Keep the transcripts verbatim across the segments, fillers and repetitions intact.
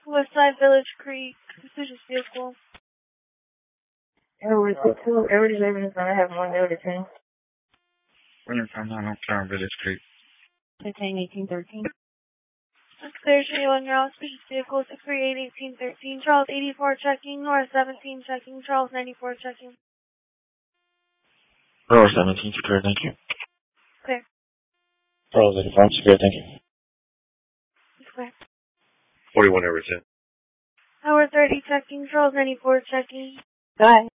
Westside Village Creek, suspicious vehicle. Every, every driver is going to have one notice in. Winter time, I don't care, Village Creek. fifteen eighteen thirteen. Clear twenty-one, you're on suspicious vehicle, six three eight eighteen thirteen. Charles eighty-four checking, North seventeen checking, Charles ninety-four checking. North seventeen, secure, thank you. Clear. Charles eighty-four, secure, thank you. Clear. forty-one, over ten. Howard thirty checking, Charles ninety-four checking. Go ahead.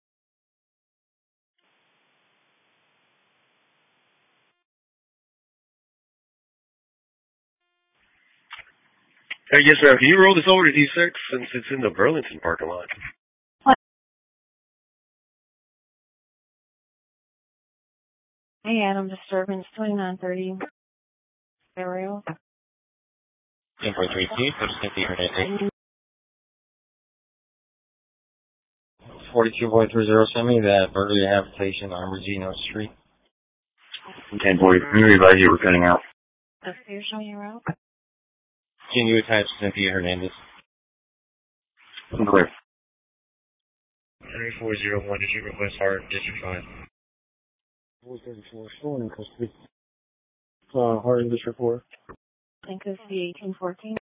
Hey, yes, ma'am. Can you roll this over to D six since it's in the Burlington parking lot? What? Hey, Adam, disturbance twenty-nine thirty. Burial. ten forty-three T, Cynthia Hernandez. forty-two point three zero, send me that burglary habitation on Regino Street. ten forty-three, advise you we're cutting out. The fear showing you out? Can you attach Cynthia Hernandez? I'm clear. three four zero one, did you request Hart, District five? four thirty-four, stolen in custody. Uh, Hart in District four. Think of the eighteen fourteen.